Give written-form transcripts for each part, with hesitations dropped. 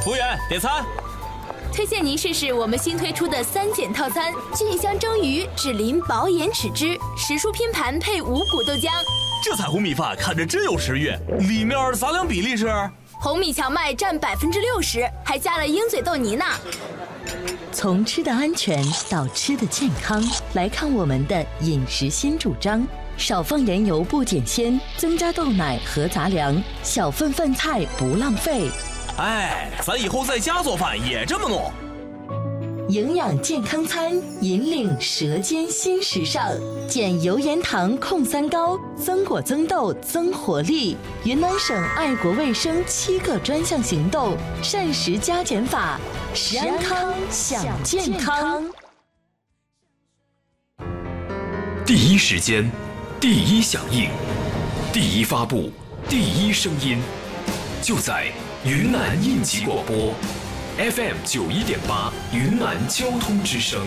服务员，点餐。 推荐您试试我们新推出的3减套餐：菌香蒸鱼、脂淋薄盐豉汁、时蔬拼盘配五谷豆浆。 这彩虹米饭看着真有食欲，里面杂粮比例是？ 红米荞麦占60%，还加了鹰嘴豆泥呢。 从吃的安全到吃的健康，来看我们的饮食新主张：少放盐油不减鲜，增加豆奶和杂粮，小份饭菜不浪费。 哎，咱以后在家做饭也这么弄。 营养健康餐，引领舌尖新时尚，减油盐糖控三高，增果增豆增活力。云南省爱国卫生7个专项行动，膳食加减法，食安康享健康。 第一时间，第一响应，第一发布，第一声音，就在云南应急广播 FM 91.8云南交通之声。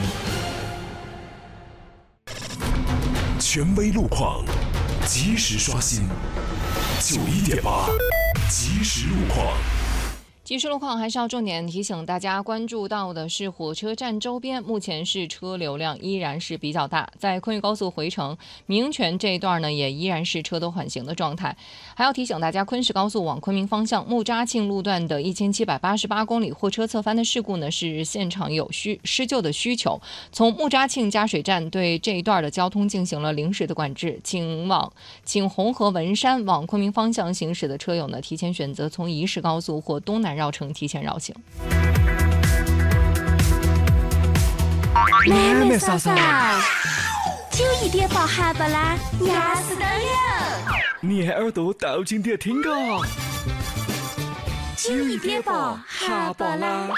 权威路况，及时刷新。91.8即时路况。 即时路况还是要重点提醒大家关注到的是火车站周边，目前是车流量依然是比较大，在昆玉高速回程明泉这一段呢，也依然是车多缓行的状态。还要提醒大家，昆石高速往昆明方向木扎庆路段的1788公里货车侧翻的事故呢，是现场有施救的需求，从木扎庆加水站对这一段的交通进行了临时的管制，请红河文山往昆明方向行驶的车友呢，提前选择从宜石高速或东南绕城提前绕行。 妹妹嫂嫂，91.8哈巴啦，压死的人！ 你耳朵倒进点听个 91.8哈巴啦。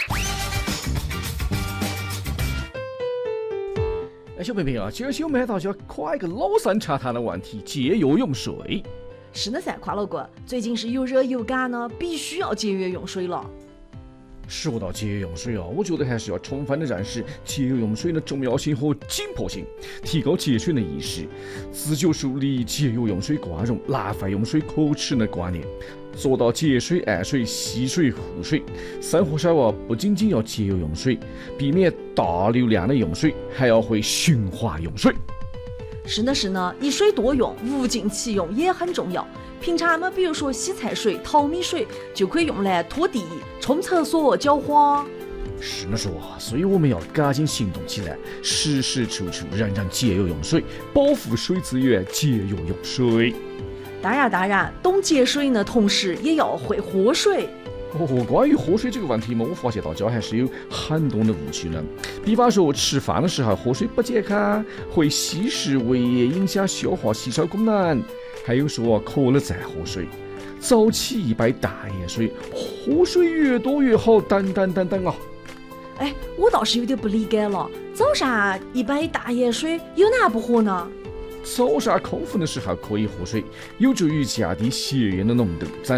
小朋友啊，今儿我们到就要夸一个老生常谈的问题：节约用水。 是的噻，夸老哥，最近是又热又干呢，必须要节约用水了。 说到节约用水啊，我觉得还是要充分的认识节约用水的重要性和紧迫性，提高节水的意识，自觉树立节约用水挂容、浪费用水可耻的观念，做到节水、爱水、惜水、护水。生活上啊，不仅仅要节约用水，避免大流量的用水，还要会循环用水。 是呢，一水多用，物尽其用也很重要。平常嘛，比如说洗菜水、淘米水，就可以用来拖地、冲厕所、浇花。 是呢说，所以我们要赶紧行动起来，时时处处人人节约用水，保护水资源，节约用水。 当然，懂节水呢，同时也要会喝水。 关于喝水这个问题嘛，我发现大家还是有很多的误区呢。比方说吃饭的时候喝水不健康，会稀释胃液，影响消化吸收功能。还有说渴了再喝水，早起一杯大盐水，喝水越多越好，等啊。 哎，我倒是有点不理解了，早上一杯大盐水有哪不喝呢？ 早上空腹的时候可以喝水，有助于降低血液的浓度，